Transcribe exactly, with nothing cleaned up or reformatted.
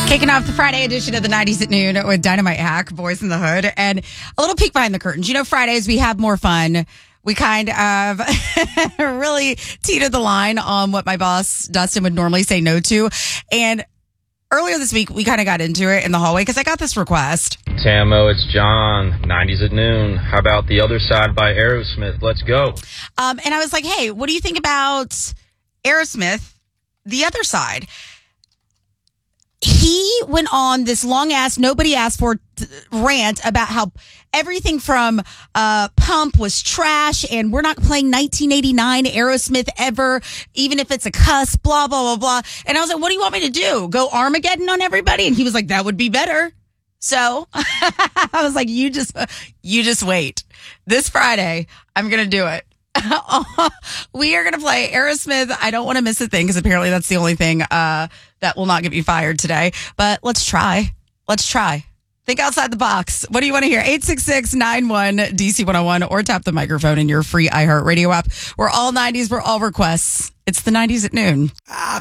Kicking off the Friday edition of the nineties at noon with Dynamite Hack, Boys in the Hood, and a little peek behind the curtains. You know, Fridays we have more fun. We kind of really teetered the line on what my boss, Dustin, would normally say no to. And earlier this week, we kind of got into it in the hallway because I got this request. Tamo, it's John, nineties at noon. How about The Other Side by Aerosmith? Let's go. Um, and I was like, hey, what do you think about Aerosmith, The Other Side? He went on this long ass, nobody asked for th- rant about how everything from uh, Pump was trash and we're not playing nineteen eighty-nine Aerosmith ever, even if it's a cuss, blah, blah, blah, blah. And I was like, what do you want me to do? Go Armageddon on everybody? And he was like, that would be better. So I was like, you just, you just wait. This Friday, I'm going to do it. We are going to play Aerosmith. I don't want to miss a thing because apparently that's the only thing uh, that will not get me fired today. But let's try. Let's try. Think outside the box. What do you want to hear? eight six six, nine one, D C one oh one or tap the microphone in your free iHeartRadio app. We're all nineties. We're all requests. It's the nineties at noon.